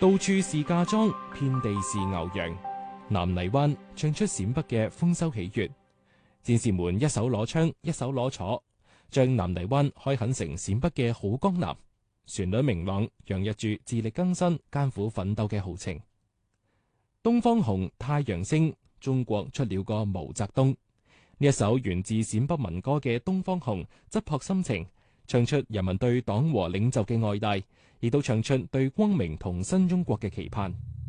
到處是嫁妝，遍地是牛羊。南泥灣唱出陝北嘅豐收喜悅，戰士們一手攞槍，一手攞鋤，將南泥灣開墾成陝北嘅好江南。旋律明朗，洋溢住自力更生、艱苦奮鬥嘅豪情。東方紅，太陽升，中國出了個毛澤東。呢一首源自陝北民歌嘅《東方紅》，質樸心情，唱出人民對黨和領袖嘅愛戴，亦都唱出對光明同新中國嘅期盼。